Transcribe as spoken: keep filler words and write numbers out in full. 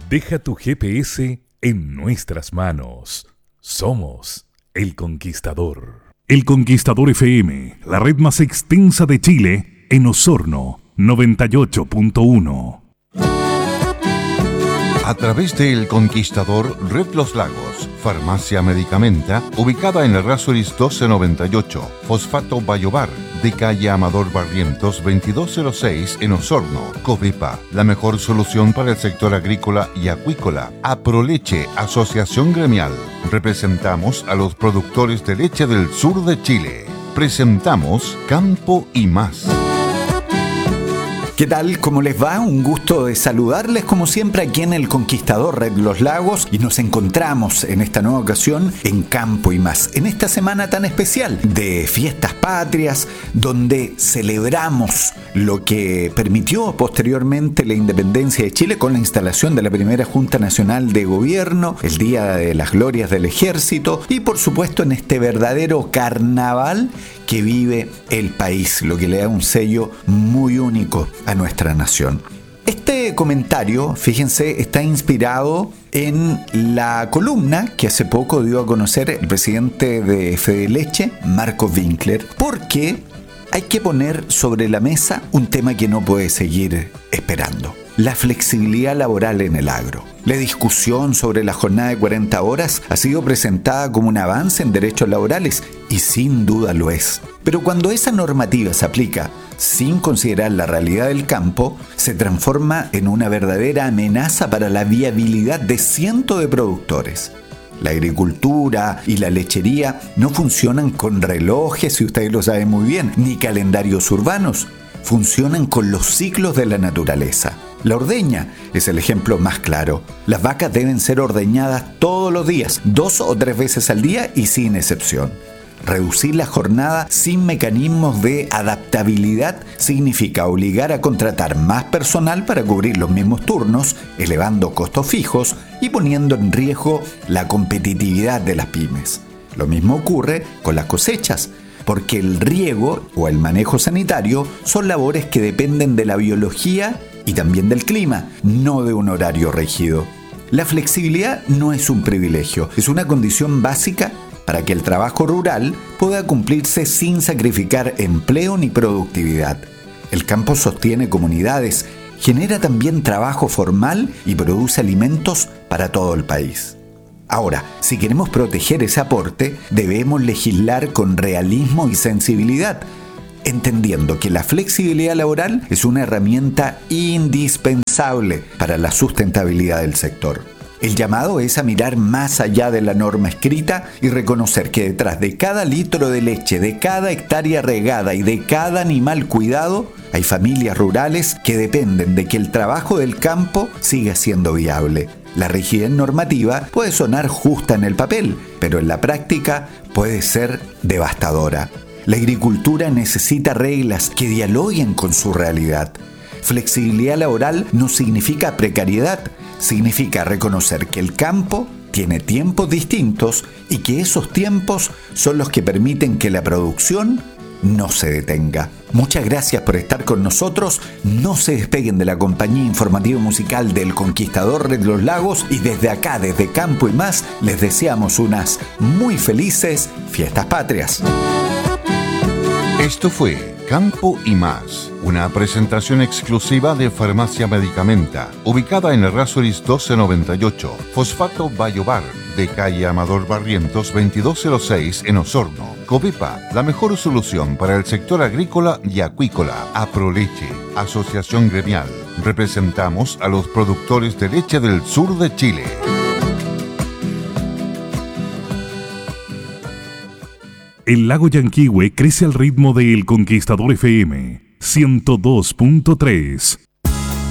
Deja tu G P S en nuestras manos. Somos El Conquistador. El Conquistador F M, la red más extensa de Chile, en Osorno, noventa y ocho punto uno. A través de El Conquistador, Red Los Lagos, Farmacia Medicamenta, ubicada en Errázuriz doce noventa y ocho, Fosfato Bayobar, de calle Amador Barrientos veintidós cero seis en Osorno, Covepa, la mejor solución para el sector agrícola y acuícola. Aproleche, Asociación Gremial. Representamos a los productores de leche del sur de Chile. Presentamos Campo y Más. ¿Qué tal? ¿Cómo les va? Un gusto de saludarles como siempre aquí en El Conquistador Red Los Lagos, y nos encontramos en esta nueva ocasión en Campo y Más, en esta semana tan especial de fiestas patrias, donde celebramos lo que permitió posteriormente la independencia de Chile con la instalación de la primera Junta Nacional de Gobierno, el Día de las Glorias del Ejército y por supuesto en este verdadero carnaval que vive el país, lo que le da un sello muy único a nuestra nación. Este comentario, fíjense, está inspirado en la columna que hace poco dio a conocer el presidente de Fedeleche, Marco Winkler, porque hay que poner sobre la mesa un tema que no puede seguir esperando: la flexibilidad laboral en el agro. La discusión sobre la jornada de cuarenta horas ha sido presentada como un avance en derechos laborales, y sin duda lo es. Pero cuando esa normativa se aplica sin considerar la realidad del campo, se transforma en una verdadera amenaza para la viabilidad de cientos de productores. La agricultura y la lechería no funcionan con relojes, y ustedes lo saben muy bien, ni calendarios urbanos. Funcionan con los ciclos de la naturaleza. La ordeña es el ejemplo más claro. Las vacas deben ser ordeñadas todos los días, dos o tres veces al día y sin excepción. Reducir la jornada sin mecanismos de adaptabilidad significa obligar a contratar más personal para cubrir los mismos turnos, elevando costos fijos y poniendo en riesgo la competitividad de las pymes. Lo mismo ocurre con las cosechas, porque el riego o el manejo sanitario son labores que dependen de la biología y también del clima, no de un horario rígido. La flexibilidad no es un privilegio, es una condición básica para que el trabajo rural pueda cumplirse sin sacrificar empleo ni productividad. El campo sostiene comunidades, genera también trabajo formal y produce alimentos para todo el país. Ahora, si queremos proteger ese aporte, debemos legislar con realismo y sensibilidad, entendiendo que la flexibilidad laboral es una herramienta indispensable para la sustentabilidad del sector. El llamado es a mirar más allá de la norma escrita y reconocer que detrás de cada litro de leche, de cada hectárea regada y de cada animal cuidado, hay familias rurales que dependen de que el trabajo del campo siga siendo viable. La rigidez normativa puede sonar justa en el papel, pero en la práctica puede ser devastadora. La agricultura necesita reglas que dialoguen con su realidad. Flexibilidad laboral no significa precariedad, significa reconocer que el campo tiene tiempos distintos y que esos tiempos son los que permiten que la producción no se detenga. Muchas gracias por estar con nosotros. No se despeguen de la compañía informativa musical del Conquistador Red Los Lagos, y desde acá, desde Campo y Más, les deseamos unas muy felices fiestas patrias. Esto fue Campo y Más, una presentación exclusiva de Farmacia Medicamenta, ubicada en Errázuriz doce noventa y ocho, Fosfato Bayobar, de calle Amador Barrientos veintidós cero seis en Osorno, Covepa, la mejor solución para el sector agrícola y acuícola. Aproleche, Asociación Gremial. Representamos a los productores de leche del sur de Chile. El lago Yanquihue crece al ritmo de El Conquistador F M ciento dos punto tres.